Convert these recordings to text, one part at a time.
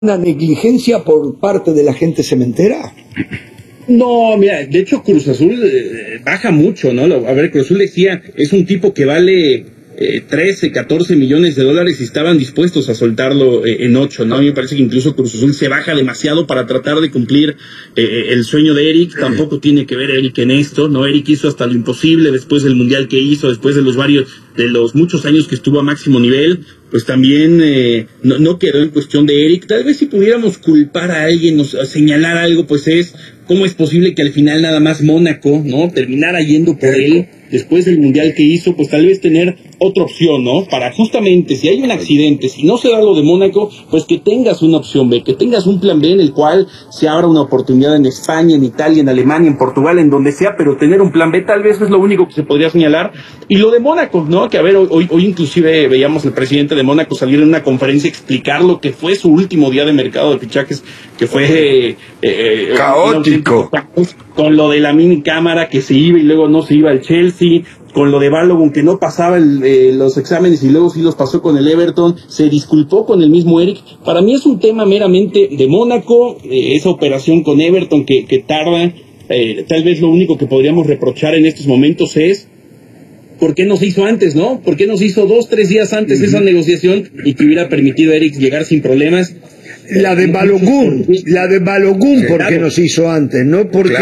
una negligencia por parte de la gente cementera? No, mira, de hecho Cruz Azul baja mucho, ¿no? A ver, Cruz Azul decía, es un tipo que vale 13, 14 millones de dólares y estaban dispuestos a soltarlo en 8, ¿no? A mí me parece que incluso Cruz Azul se baja demasiado para tratar de cumplir el sueño de Eric. Tampoco tiene que ver Eric en esto, ¿no? Eric hizo hasta lo imposible después del mundial que hizo, después de los muchos años que estuvo a máximo nivel. Pues también no quedó en cuestión de Eric. Tal vez si pudiéramos culpar a alguien, señalar algo, pues es cómo es posible que al final nada más Mónaco, ¿no? Terminara yendo por él después del mundial que hizo, pues tal vez tener otra opción, ¿no? Para justamente, si hay un accidente, si no se da lo de Mónaco, pues que tengas una opción B, que tengas un plan B en el cual se abra una oportunidad en España, en Italia, en Alemania, en Portugal, en donde sea, pero tener un plan B tal vez es lo único que se podría señalar. Y lo de Mónaco, ¿no? Que a ver, hoy inclusive veíamos al presidente de Mónaco salir en una conferencia a explicar lo que fue su último día de mercado de fichajes, que fue caótico. Con lo de la mini cámara que se iba y luego no se iba al Chelsea, con lo de Balogun que no pasaba los exámenes y luego sí los pasó con el Everton, se disculpó con el mismo Eric. Para mí es un tema meramente de Mónaco, esa operación con Everton que tarda. Tal vez lo único que podríamos reprochar en estos momentos es ¿por qué no se hizo antes, no? ¿Por qué no se hizo 2-3 días antes esa negociación y que hubiera permitido a Eric llegar sin problemas? La de Balogun, ¿por qué no se hizo antes? ¿No? Porque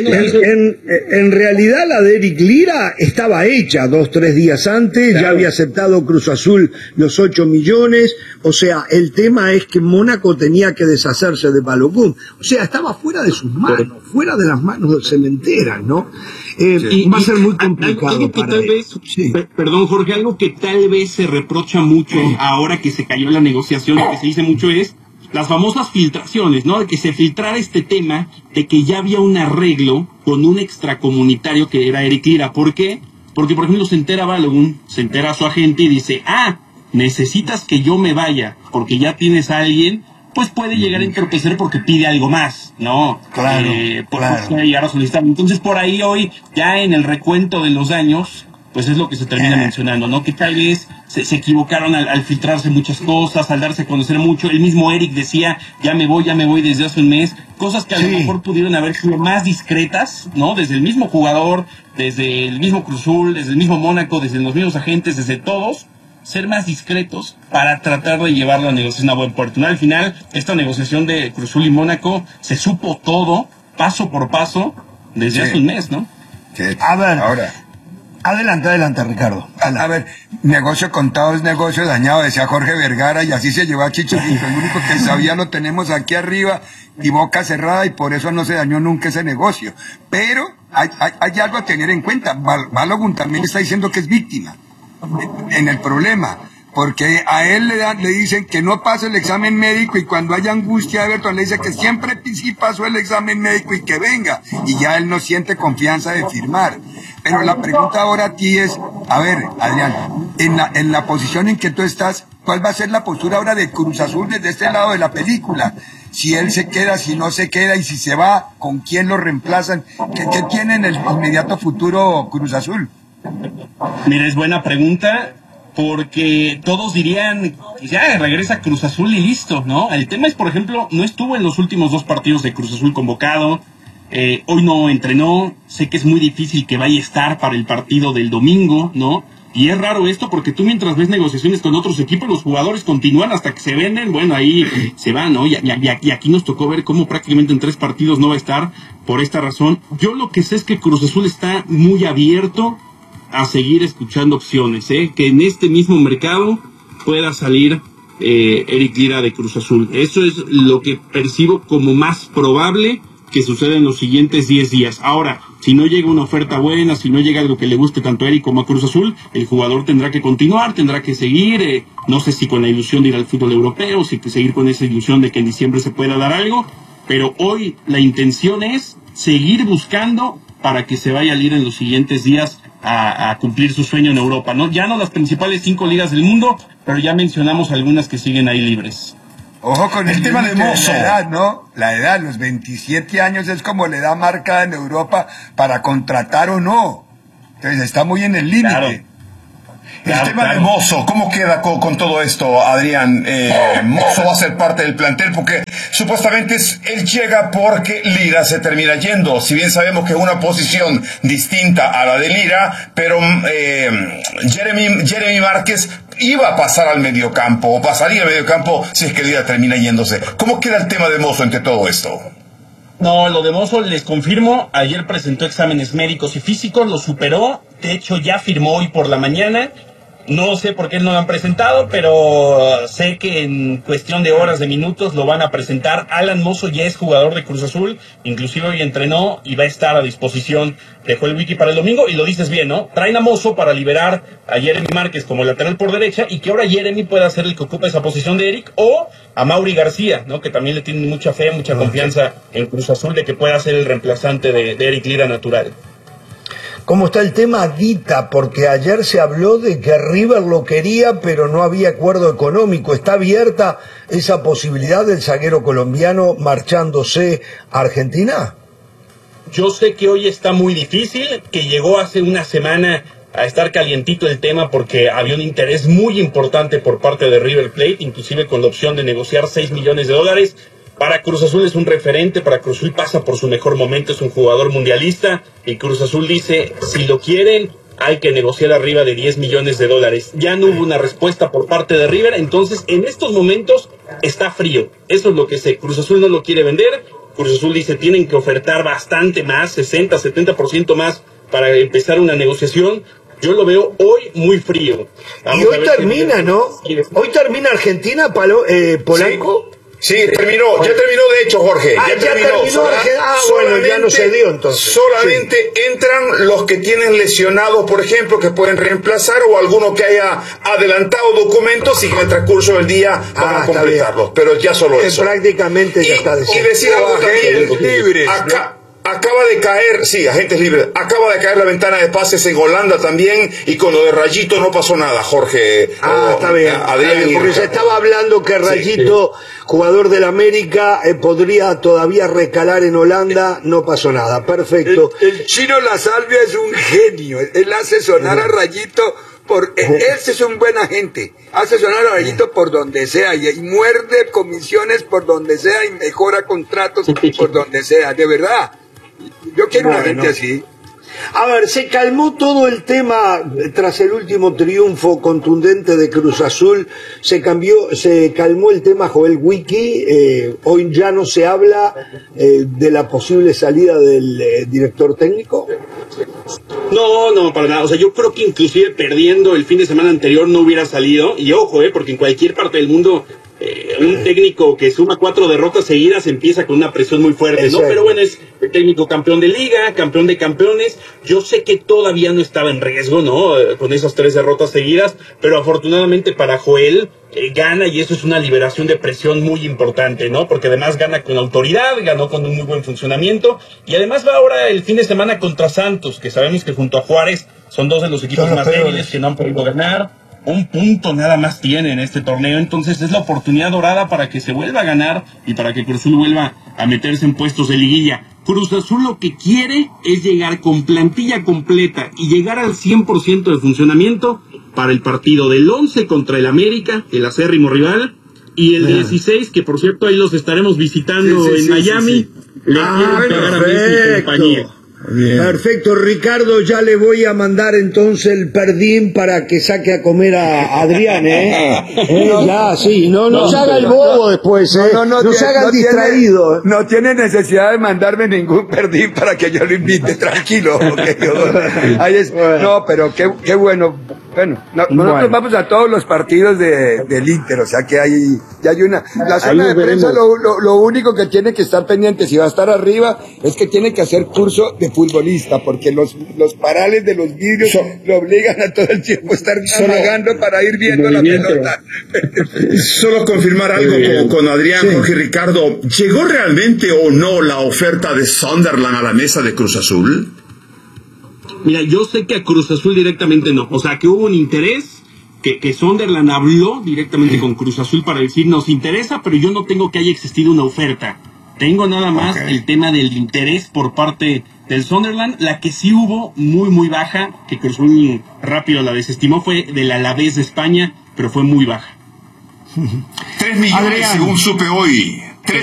en realidad la de Eric Lira estaba hecha 2-3 días antes, ya había aceptado Cruz Azul los 8 millones, o sea, el tema es que Mónaco tenía que deshacerse de Balogun, o sea, estaba fuera de sus manos, fuera de las manos de Cementeras, ¿no? Va a ser muy complicado algo que para tal vez, perdón Jorge, algo que tal vez se reprocha mucho ahora que se cayó la negociación, lo que se dice mucho es las famosas filtraciones, ¿no? De que se filtrara este tema de que ya había un arreglo con un extracomunitario que era Eric Lira. ¿Por qué? Porque, por ejemplo, se entera Balogun, se entera su agente y dice, necesitas que yo me vaya porque ya tienes a alguien, pues puede llegar a entorpecer porque pide algo más, ¿no? Claro. Puede llegar a solicitar. Entonces, por ahí hoy, ya en el recuento de los años, pues es lo que se termina mencionando, ¿no? Que tal vez se equivocaron al filtrarse muchas cosas, al darse a conocer mucho. El mismo Eric decía, ya me voy desde hace un mes. Cosas que a lo mejor pudieron haber sido más discretas, ¿no? Desde el mismo jugador, desde el mismo Cruz Azul, desde el mismo Mónaco, desde los mismos agentes, desde todos, ser más discretos para tratar de llevar la negociación a buen puerto. ¿No? Al final, esta negociación de Cruz Azul y Mónaco se supo todo, paso por paso, desde hace un mes, ¿no? A ver, ahora... Adelante, Ricardo. A ver, negocio contado es negocio dañado, decía Jorge Vergara, y así se llevó a Chicharito. El único que sabía lo tenemos aquí arriba y boca cerrada, y por eso no se dañó nunca ese negocio. Pero hay algo a tener en cuenta. Balogun también está diciendo que es víctima en el problema, porque a él le dicen que no pasa el examen médico, y cuando hay angustia, Everton le dice que siempre sí pasó el examen médico y que venga, y ya él no siente confianza de firmar. Pero la pregunta ahora a ti es, a ver, Adrián, en la posición en que tú estás, ¿cuál va a ser la postura ahora de Cruz Azul desde este lado de la película? Si él se queda, si no se queda, y si se va, ¿con quién lo reemplazan? ¿Qué tiene en el inmediato futuro Cruz Azul? Mira, es buena pregunta, porque todos dirían, ya regresa Cruz Azul y listo, ¿no? El tema es, por ejemplo, no estuvo en los últimos 2 partidos de Cruz Azul convocado, hoy no entrenó, sé que es muy difícil que vaya a estar para el partido del domingo, ¿no? Y es raro esto porque tú mientras ves negociaciones con otros equipos, los jugadores continúan hasta que se venden, bueno, ahí se van, ¿no? Y aquí nos tocó ver cómo prácticamente en 3 partidos no va a estar por esta razón. Yo lo que sé es que Cruz Azul está muy abierto a seguir escuchando opciones, que en este mismo mercado pueda salir Eric Lira de Cruz Azul. Eso es lo que percibo como más probable que suceda en los siguientes 10 días. Ahora, si no llega una oferta buena, si no llega algo que le guste tanto a Eric como a Cruz Azul, el jugador tendrá que continuar, tendrá que seguir, no sé si con la ilusión de ir al fútbol europeo, si seguir con esa ilusión de que en diciembre se pueda dar algo, pero hoy la intención es seguir buscando para que se vaya a ir en los siguientes días a cumplir su sueño en Europa, ¿no? Ya no las principales 5 ligas del mundo, pero ya mencionamos algunas que siguen ahí libres. Ojo con el tema de Mozo. La edad, ¿no? La edad, los 27 años es como la edad marcada en Europa para contratar o no. Entonces está muy en el límite. El tema de Mozo, ¿cómo queda con todo esto, Adrián? Mozo va a ser parte del plantel porque supuestamente él llega porque Lira se termina yendo. Si bien sabemos que es una posición distinta a la de Lira, pero Jeremy Márquez iba a pasar al mediocampo, o pasaría al mediocampo si es que Lira termina yéndose. ¿Cómo queda el tema de Mozo entre todo esto? No, lo de Mozo les confirmo, ayer presentó exámenes médicos y físicos, lo superó, de hecho ya firmó hoy por la mañana. No sé por qué no lo han presentado, pero sé que en cuestión de horas, de minutos, lo van a presentar. Alan Mozo ya es jugador de Cruz Azul, inclusive hoy entrenó y va a estar a disposición. Dejó el wiki para el domingo y lo dices bien, ¿no? Traen a Mozo para liberar a Jeremy Márquez como lateral por derecha y que ahora Jeremy pueda ser el que ocupe esa posición de Eric, o a Mauri García, ¿no? Que también le tiene mucha fe, mucha confianza en Cruz Azul de que pueda ser el reemplazante de Eric Lira natural. ¿Cómo está el tema Guita? Porque ayer se habló de que River lo quería, pero no había acuerdo económico. ¿Está abierta esa posibilidad del zaguero colombiano marchándose a Argentina? Yo sé que hoy está muy difícil, que llegó hace una semana a estar calientito el tema porque había un interés muy importante por parte de River Plate, inclusive con la opción de negociar $6 millones. Para Cruz Azul es un referente, para Cruz Azul pasa por su mejor momento, es un jugador mundialista, y Cruz Azul dice, si lo quieren, hay que negociar arriba de $10 millones. Ya no hubo una respuesta por parte de River, entonces en estos momentos está frío. Eso es lo que sé, Cruz Azul no lo quiere vender, Cruz Azul dice, tienen que ofertar bastante más, 60, 70% más para empezar una negociación. Yo lo veo hoy muy frío. Y hoy termina, ¿no? Hoy termina Argentina, Polanco. Sí, ya terminó de hecho, Jorge. Ya terminó. Bueno, ya no se dio entonces. Solamente entran los que tienen lesionados, por ejemplo, que pueden reemplazar, o alguno que haya adelantado documentos y que en el transcurso del día van a completarlos. Pero ya solo eso. Prácticamente ya está decidido. Y decir algo también, libres. Acaba de caer, sí, agentes libres, acaba de caer la ventana de pases en Holanda también, y con lo de Rayito no pasó nada, Jorge. Está bien, Adrián, porque se estaba hablando que Rayito, jugador del América, podría todavía recalar en Holanda, no pasó nada, perfecto. El chino La Salvia es un genio, él hace sonar a Rayito, él es un buen agente, hace sonar a Rayito por donde sea, y muerde comisiones por donde sea, y mejora contratos por donde sea, de verdad. Yo quiero una gente así. A ver, se calmó todo el tema tras el último triunfo contundente de Cruz Azul. Se calmó el tema Joel Wiki. Hoy ya no se habla de la posible salida del director técnico. No, para nada. O sea, yo creo que inclusive perdiendo el fin de semana anterior no hubiera salido. Y ojo, porque en cualquier parte del mundo un técnico que suma 4 derrotas seguidas empieza con una presión muy fuerte, ¿no? Pero bueno, es el técnico campeón de liga, campeón de campeones. Yo sé que todavía no estaba en riesgo, ¿no? Con esas 3 derrotas seguidas, pero afortunadamente para Joel gana, y eso es una liberación de presión muy importante, ¿no? Porque además gana con autoridad, ganó con un muy buen funcionamiento, y además va ahora el fin de semana contra Santos, que sabemos que junto a Juárez son 2 de los equipos más débiles que no han podido ganar. Un punto nada más tiene en este torneo, entonces es la oportunidad dorada para que se vuelva a ganar y para que Cruz Azul vuelva a meterse en puestos de liguilla. Cruz Azul lo que quiere es llegar con plantilla completa y llegar al 100% de funcionamiento para el partido del 11 contra el América, el acérrimo rival, y el 16, que por cierto ahí los estaremos visitando en Miami. Le quieren pegar a Messi y compañía. Bien. Perfecto, Ricardo, ya le voy a mandar entonces el perdín para que saque a comer a Adrián, ya, sí, no se haga el bobo después, no se haga el distraído. No tiene necesidad de mandarme ningún perdín para que yo lo invite, tranquilo. No, pero qué bueno. Bueno, nosotros vamos a todos los partidos del Inter, o sea que ya hay una... La zona de prensa lo único que tiene que estar pendiente, si va a estar arriba, es que tiene que hacer curso de futbolista, porque los parales de los vidrios lo obligan a todo el tiempo estar navegando para ir viendo la pelota. Solo confirmar algo con Adrián, Jorge y Ricardo. ¿Llegó realmente o no la oferta de Sunderland a la mesa de Cruz Azul? Mira, yo sé que a Cruz Azul directamente no. O sea, que hubo un interés, que Sunderland habló directamente con Cruz Azul para decir, nos interesa, pero yo no tengo que haya existido una oferta. Tengo nada más el tema del interés por parte del Sunderland. La que sí hubo muy, muy baja, que Cruz Azul rápido la desestimó, fue del Alavés de España, pero fue muy baja. 3 millones, Adrián, según supe hoy.